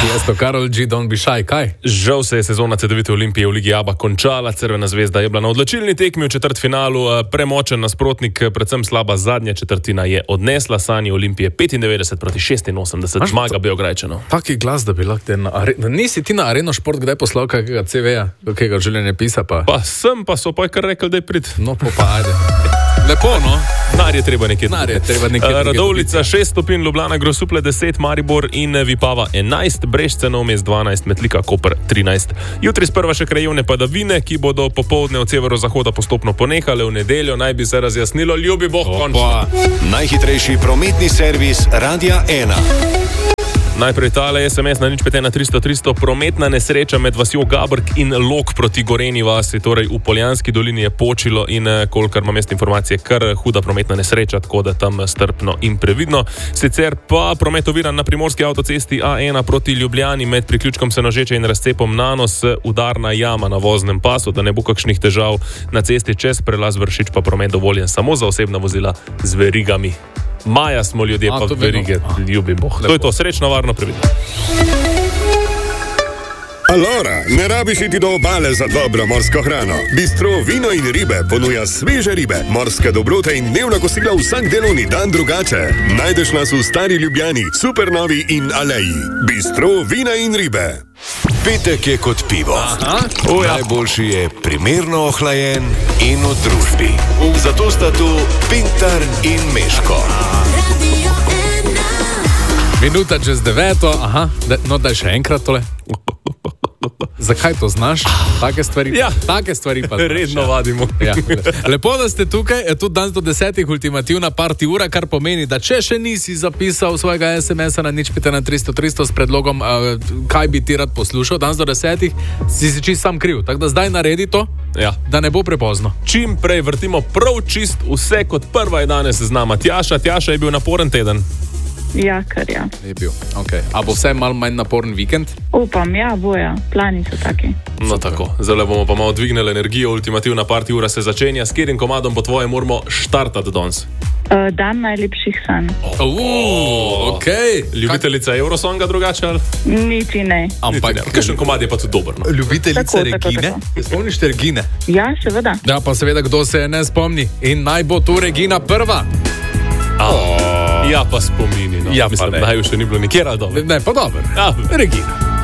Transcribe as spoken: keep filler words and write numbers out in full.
Tiesto, Karol G, don't be shy, kaj? Žal se je sezona Cedevite Olimpije v Ligi A B A končala, Crvena zvezda je bila na odločilni tekmi v četrtfinalu, premočen nasprotnik, predvsem slaba zadnja četrtina je odnesla sanje Olimpije petindevetdeset proti šestinosemdeset, zmaga Beograjčanov. Taki glas, da bi lahko na areno. Nisi ti na Areno Šport kdaj poslal kakega ce veja, kakega življenja pisa pa? Pa sem, pa so pa kar rekli, da je prid. No, pa pa ajde. Lepo, no? Denar je treba nekje. Denar je treba nekje. Uh, Radovljica šest stopinj, Ljubljana, Grosuplje deset, Maribor in Vipava enajst, Brežice Novo mesto dvanajst, Metlika Koper trinajst. Jutri sprva še krajevne padavine, ki bodo popoldne od severozahoda postopno ponehale, v nedeljo naj bi se razjasnilo, ljubi Bog, končno. Najhitrejši prometni servis Radia ena. Najprej tale es em es na nič pet ena tristo tristo, prometna nesreča med vasjo Gabrk in Log proti Goreni vasi, torej v Poljanski dolini je počilo in kolikor imam jaz informacije, kar huda prometna nesreča, tako da tam strpno in previdno. Sicer pa promet oviran na primorski avtocesti A ena proti Ljubljani med priključkom Senožeče in razcepom Nanos, udarna jama na voznem pasu, da ne bo kakšnih težav na cesti čez prelaz Vršič, pa promet dovoljen samo za osebna vozila z verigami. Maja smo ljudje, A, pa verige, ljubi Bog. Lepo. To je to, srečno, varno, previdno. Alora, ne rabiš iti do obale za dobro morsko hrano. Bistro Vino in ribe ponuja sveže ribe, morske dobrote in dnevna kosila vsak delovni dan drugače. Najdeš nas v Stari Ljubljani, Supernovi in Aleji. Bistro Vina in ribe. Petek je kot pivo. Oh, ja. Najboljši je primerno ohlajen in v družbi. Zato sta tu Pintar in Meško. Minuta čez deveto, aha, da, no daj še enkrat tole. Zakaj to znaš? Take stvari, ja. Take stvari pa znaš. Redno vadimo. Ja. Lepo, da ste tukaj, tudi danes do desetih ultimativna party ura, kar pomeni, da če še nisi zapisal svojega es em esa na nič pet ena tristo tristo s predlogom, uh, kaj bi ti rad poslušal, danes do desetih si si čist sam kriv. Tako da zdaj naredi to, ja. Da ne bo prepozno. Čim prej vrtimo prav čist vse, kot prva je danes z nama. Tjaša, Tjaša je bil naporen teden. Ja, kar ja. Je bil, okej. Okay. A bo vse malo manj naporen vikend? Upam, ja, boja. Plani so taki. No tako, zdaj bomo pa malo dvignili energijo, ultimativna party ura se začenja. S katerim komadom po tvoje moramo štartati danes? Uh, dan najlepših sanj. Oh, oh, okej. Okay. Ljubiteljica Eurosonga drugače ali? Niti ne. Ampak, kakšen komad je pa tudi dober, no? Ljubiteljica tako, Regine? tako, tako. Spomniš te Regine? Ja, seveda. Ja, pa seveda, kdo se je ne spomni. In naj bo tu Regina prva. Oh. Ja, pa spomini, no. Ja, mislim, pa naj še ni bilo nikjer, ali dobro? Ne, pa dobro. Ja. Regina.